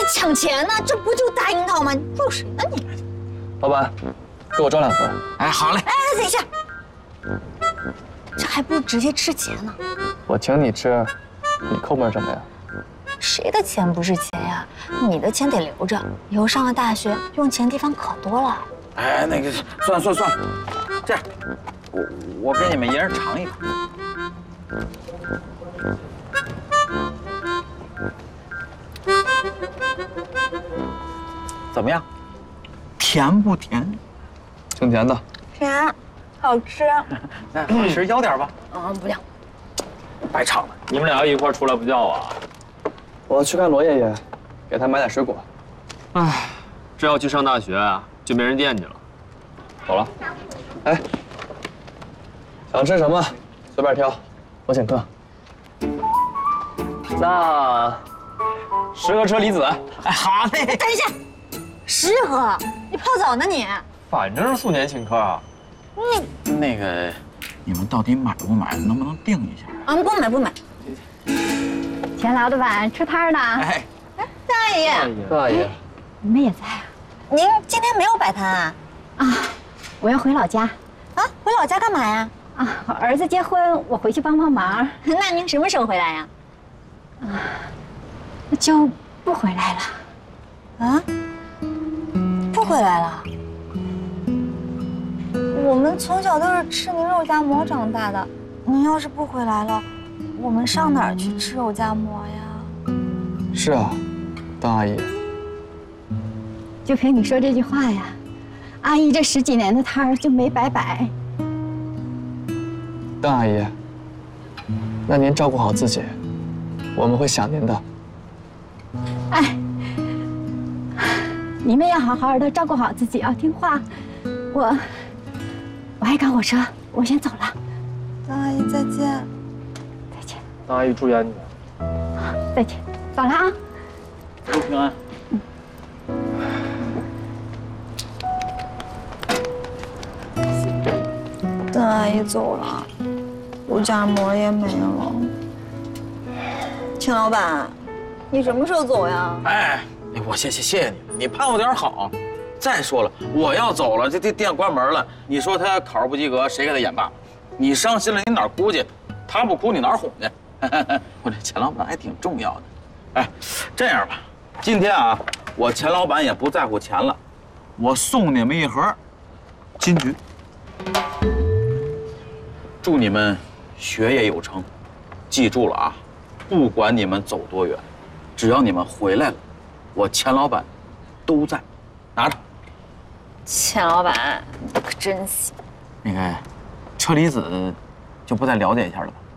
抢钱呢？这不就大樱桃吗？说谁呢你？ 老板，给我装2份。 哎，好嘞。 哎，等一下，这还不如直接吃钱呢。 我请你吃，你抠门什么呀？ 谁的钱不是钱呀？你的钱得留着，以后上了大学用钱地方可多了。 哎，那个算了，这样，我给你们一人尝一口。怎么样？甜不甜？ 挺甜的。 甜，好吃。 那好吃，要点吧。 不要。 白尝了。 你们俩一块出来不叫啊？ 我去看罗爷爷，给他买点水果。 唉，这要去上大学啊，就没人惦记了。走了。 哎，想吃什么随便挑，我请客。那10个车厘子。 哎，好嘞。 等一下，10盒，你泡澡呢你？ 反正是4年请客啊。 那个，你们到底买不买？能不能定一下？ 不买。 钱老板出摊了。 哎， 大爷， 大爷， 你们也在啊？ 您今天没有摆摊啊？ 我要回老家。 啊，回老家干嘛呀？ 儿子结婚，我回去帮忙。 那您什么时候回来呀？ 就不回来了。 啊？不回来了？我们从小都是吃您肉夹馍长大的，您要是不回来了，我们上哪儿去吃肉夹馍呀？ 是啊，当阿姨。 就凭你说这句话呀，阿姨这10几年的摊儿就没白摆。 当阿姨，那您照顾好自己，我们会想您的。 哎，你们要好好的照顾好自己啊，听话。我还赶火车，我先走了。 当阿姨再见。 再见。 当阿姨注意安全。 再见，走了啊。 一路平安。 邓阿姨走了，肉夹馍也没了。钱老板，你什么时候走呀？ 哎，我谢谢你，你盼我点好。再说了，我要走了，这店关门了，你说他考试不及格，谁给他演罢？你伤心了，你哪儿哭去？他不哭，你哪儿哄去？我这钱老板还挺重要的。哎，这样吧，今天啊，我钱老板也不在乎钱了，我送你们一盒金桔。祝你们学业有成，记住了啊，不管你们走多远，只要你们回来了，我钱老板都在。拿着。 钱老板，你可真行。 那个车厘子，就不再了解一下了吧？